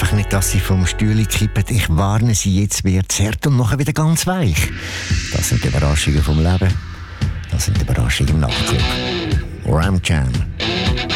einfach nicht, dass sie vom Stühle kippen. Ich warne sie, jetzt wird es hart und nachher wieder ganz weich. Das sind die Überraschungen vom Leben. Das sind die Überraschungen im Nachtclub. Ram Jam.